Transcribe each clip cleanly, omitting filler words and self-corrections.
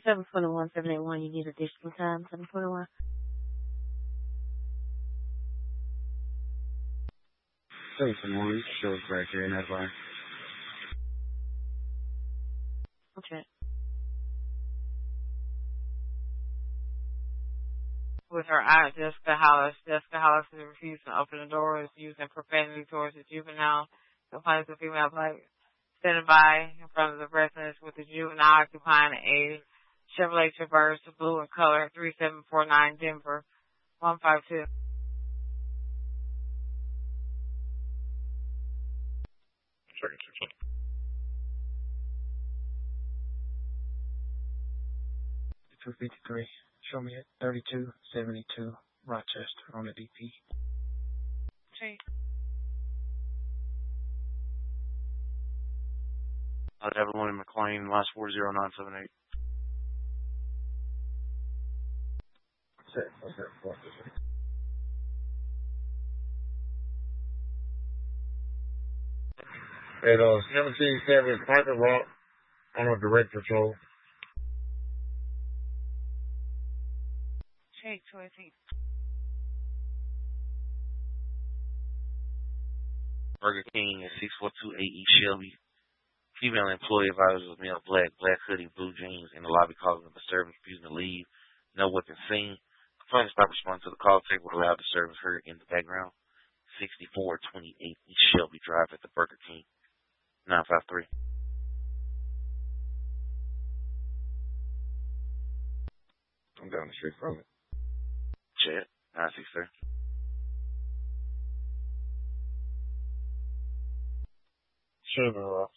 721, you need additional time, 721. Someone shows back here in that line. Okay. With her aunt, Jessica Hollis. Jessica Hollis is refusing to open the doors, using profanity towards the juvenile. Complains of female black standing by in front of the residence with the juvenile occupying a Chevrolet Traverse, blue in color, 3749 Denver, 152. $253. Show me at 3272 Rochester on the DP. Okay. Everyone in McLean, last 40978. At 177 Piper Rock on a direct patrol. Check 20. Burger King at 6428 East Shelby. Female employee advisors of male black hoodie, blue jeans in the lobby causing a disturbance, refusing to leave. No weapon seen. Complaint stop responding to the call. Take what allowed disturbance heard in the background. 6428 East Shelby Drive at the Burger King. 953. I'm down the street from it. Chat. 963. Sugar Rocks.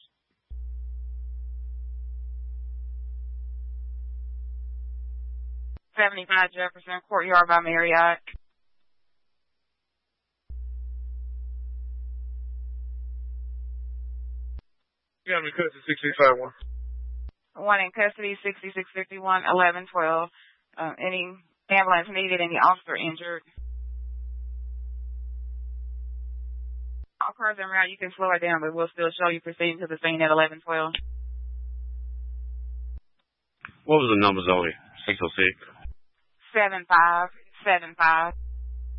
$75 Jefferson Courtyard by Marriott. You got me custody 6651. One in custody, 6651, 1112. Any ambulance needed, any officer injured. All cars en route, you can slow it down, but we'll still show you proceeding to the scene at 1112. What was the number, Zoe? 606. 7575.